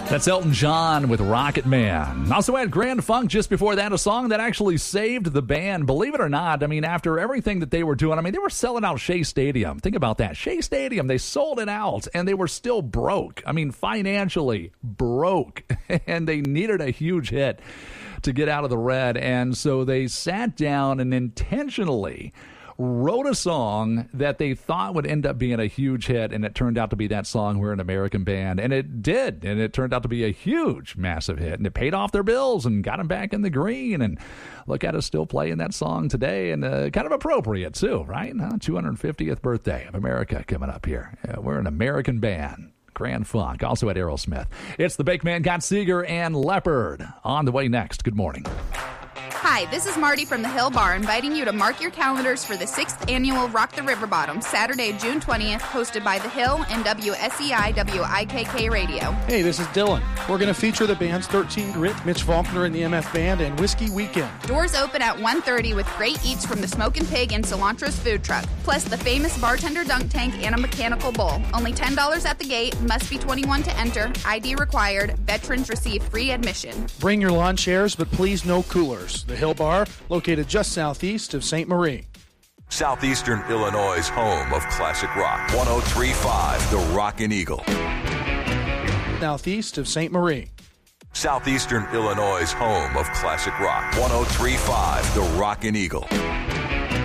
That's Elton John with Rocket Man. Also had Grand Funk just before that, a song that actually saved the band. Believe it or not, I mean, after everything that they were doing, I mean, they were selling out Shea Stadium. Think about that. Shea Stadium, they sold it out, and they were still broke. I mean, financially broke, and they needed a huge hit to get out of the red, and so they sat down and intentionally wrote a song that they thought would end up being a huge hit, and it turned out to be that song, We're an American Band. And it did, and it turned out to be a huge, massive hit, and it paid off their bills and got them back in the green. And look at us still playing that song today, and kind of appropriate, too, right? 250th birthday of America coming up here. We're an American Band. Grand Funk. Also at Aerosmith. It's the Bake Man, Got Seeger, and Leopard. On the way next. Good morning. Hi, this is Marty from the Hill Bar, inviting you to mark your calendars for the 6th annual Rock the River Bottom, Saturday, June 20th, hosted by The Hill and WSEI WIKK Radio. Hey, this is Dylan. We're going to feature the bands 13 Grit, Mitch Faulkner and the MF Band, and Whiskey Weekend. Doors open at 1:30 with great eats from the Smokin' Pig and Cilantro's food truck, plus the famous bartender dunk tank and a mechanical bull. Only $10 at the gate, must be 21 to enter, ID required, veterans receive free admission. Bring your lawn chairs, but please no coolers. The Hill Bar, located just southeast of St. Marie. Southeastern Illinois' home of classic rock. 103.5 The Rockin' Eagle. Southeast of St. Marie. Southeastern Illinois' home of classic rock. 103.5 The Rockin' Eagle.